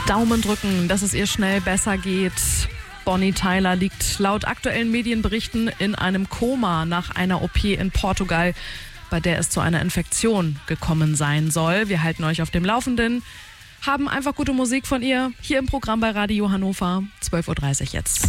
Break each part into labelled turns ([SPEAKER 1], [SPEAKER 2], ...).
[SPEAKER 1] Daumen drücken, dass es ihr schnell besser geht. Bonnie Tyler liegt laut aktuellen Medienberichten in einem Koma nach einer OP in Portugal, bei der es zu einer Infektion gekommen sein soll. Wir halten euch auf dem Laufenden, haben einfach gute Musik von ihr hier im Programm bei Radio Hannover, 12.30 Uhr jetzt.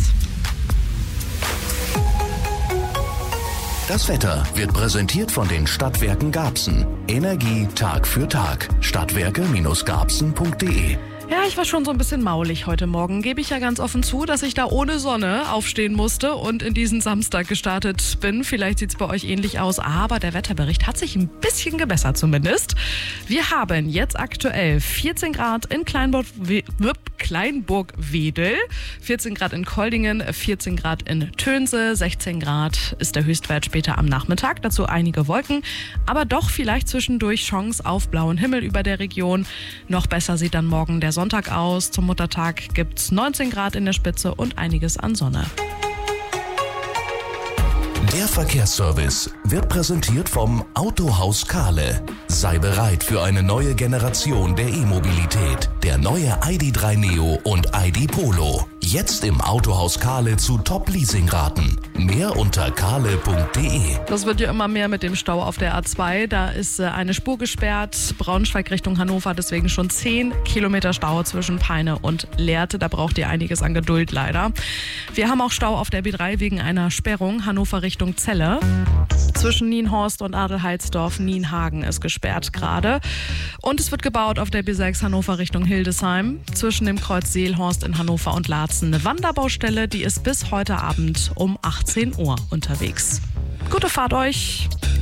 [SPEAKER 2] Das Wetter wird präsentiert von den Stadtwerken Garbsen. Energie Tag für Tag. Stadtwerke-garbsen.de.
[SPEAKER 1] Ja, ich war schon so ein bisschen maulig heute Morgen, gebe ich ja ganz offen zu, dass ich da ohne Sonne aufstehen musste und in diesen Samstag gestartet bin. Vielleicht sieht es bei euch ähnlich aus, aber der Wetterbericht hat sich ein bisschen gebessert zumindest. Wir haben jetzt aktuell 14 Grad in Kleinburg-Wedel, 14 Grad in Koldingen, 14 Grad in Tönse, 16 Grad ist der Höchstwert später am Nachmittag. Dazu einige Wolken, aber doch vielleicht zwischendurch Chance auf blauen Himmel über der Region. Noch besser sieht dann morgen der Sonntag aus. Zum Muttertag gibt's 19 Grad in der Spitze und einiges an Sonne.
[SPEAKER 2] Der Verkehrsservice wird präsentiert vom Autohaus Kahle. Sei bereit für eine neue Generation der E-Mobilität. Der neue ID.3 Neo und ID Polo. Jetzt im Autohaus Kahle zu Top-Leasing-Raten. Mehr unter kahle.de.
[SPEAKER 1] Das wird ja immer mehr mit dem Stau auf der A2. Da ist eine Spur gesperrt, Braunschweig Richtung Hannover, deswegen schon 10 Kilometer Stau zwischen Peine und Lehrte. Da braucht ihr einiges an Geduld leider. Wir haben auch Stau auf der B3 wegen einer Sperrung Hannover Richtung Celle. Zwischen Nienhorst und Adelheidsdorf-Nienhagen ist gesperrt gerade. Und es wird gebaut auf der B6 Hannover Richtung Hildesheim. Zwischen dem Kreuz Seelhorst in Hannover und Laatzen eine Wanderbaustelle, die ist bis heute Abend um 18 Uhr unterwegs. Gute Fahrt euch!